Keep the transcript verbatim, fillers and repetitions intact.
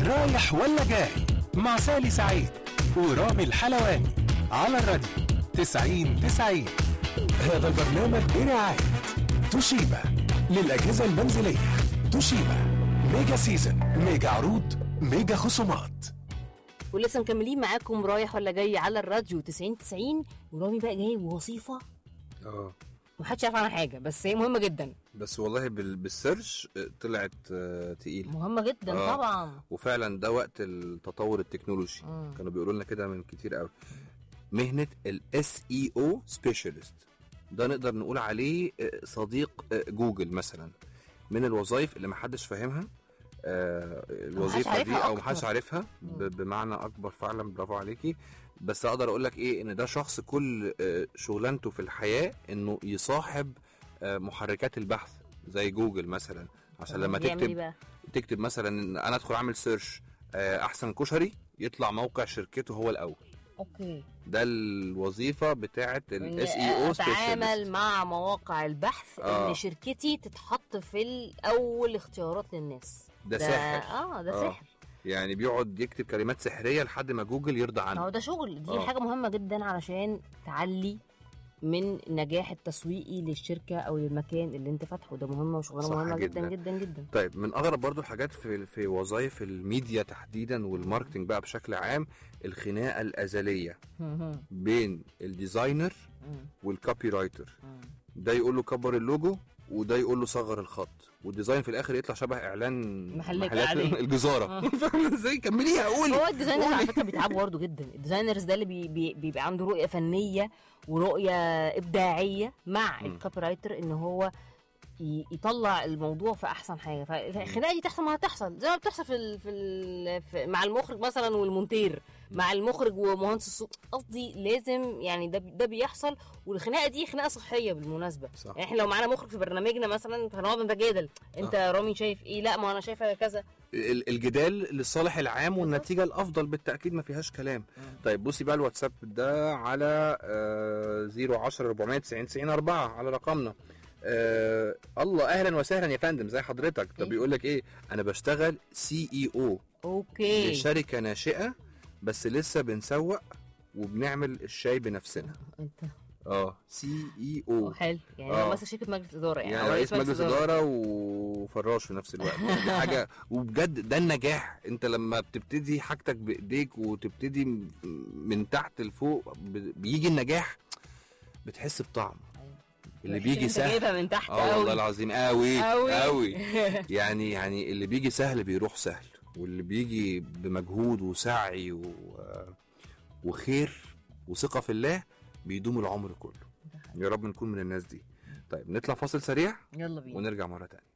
رايح ولا جاي مع سالي سعيد ورامي الحلواني على الراديو تسعين تسعين. هذا البرنامج برعاية توشيبا للأجهزة المنزلية. توشيبا ميجا سيزن، ميجا عروض، ميجا خصومات. ولسه مكملين معاكم رايح ولا جاي على الراديو تسعين تسعين. ورامي بقى جاي بوظيفة اه محدش يعرف عنها حاجة، بس هي مهمة جدا. بس والله بال... بالسيرش طلعت آه تقيل، مهمة جدا آه. طبعا. وفعلا ده وقت التطور التكنولوجي. مم. كانوا بيقولوا لنا كده من كتير قوي. مهنة ال إس إي أو specialist ده نقدر نقول عليه صديق جوجل مثلا. من الوظائف اللي محدش فاهمها آه الوظيفة دي او محدش عارفها ب... بمعنى اكبر. فعلا برافو عليكي. بس اقدر اقول لك ايه، ان ده شخص كل آه شغلانته في الحياة انه يصاحب آه محركات البحث زي جوجل مثلا، عشان لما تكتب تكتب مثلا انا ادخل اعمل سيرش آه احسن كشري، يطلع موقع شركته هو الاول. اوكي، ده الوظيفه بتاعه الاس اي او سبيشالست. اتعامل مع مواقع البحث آه. ان شركتي تتحط في الاول اختيارات للناس. ده, ده سحر. اه ده آه. سحر. يعني بيقعد يكتب كلمات سحريه لحد ما جوجل يرضى عنه. هو ده شغل. دي آه. حاجه مهمه جدا علشان تعلي من النجاح التسويقي للشركه او للمكان اللي انت فاتحه. ده مهمه وشغلانه مهمه جدا. جدا جدا جدا. طيب، من اغرب برضو الحاجات في في وظائف الميديا تحديدا والماركتنج بقى بشكل عام، الخناقه الازليه بين الديزاينر والكوبي رايتر. ده يقول له كبر اللوجو وده يقول له صغر الخط، والديزاين في الاخر يطلع شبه اعلان محلات الجزاره. فاهم ازاي؟ كمليها قولي. هو الديزاينر على فكره بيتعبوا برضه جدا. الديزاينرز ده اللي بي بي بيبقى عنده رؤيه فنيه ورؤيه ابداعيه مع الكوبي رايتر، ان هو يطلع الموضوع في احسن حاجه. فالخناقه دي تحصل ما هتحصل زي ما بتحصل في ال في, ال في مع المخرج مثلا والمونتير، مع المخرج ومهندس الصوت. قصدي لازم يعني ده ده بيحصل. والخناقه دي خناقه صحيه بالمناسبه. يعني احنا لو معانا مخرج في برنامجنا مثلا هنقعد نتجادل، انت رامي شايف ايه؟ لا ما انا شايفه كذا. الجدال للصالح العام والنتيجه الافضل بالتاكيد، ما فيهاش كلام. طيب بصي بقى الواتساب ده على صفر عشرة أربعمية تسعين تسعين أربعة على رقمنا. آه الله اهلا وسهلا يا فندم، زي حضرتك. طب بيقول لك ايه؟ انا بشتغل سي اي او اوكي لشركه ناشئه، بس لسه بنسوق وبنعمل الشاي بنفسنا. انت اه سي اي او حلو. يعني هو ماسك شركه مجلس اداره، يعني, يعني رئيس مجلس اداره وفراش في نفس الوقت. دي حاجه وبجد ده النجاح. انت لما بتبتدي حاجتك بايديك وتبتدي من تحت لفوق بيجي النجاح، بتحس بطعم. اللي بيجي سهل من تحت اه والله العظيم قوي قوي. يعني يعني اللي بيجي سهل بيروح سهل، واللي بيجي بمجهود وسعي و... وخير وثقة في الله بيدوم العمر كله. يا رب نكون من الناس دي. طيب نطلع فاصل سريع يلا بينا ونرجع مرة تانية.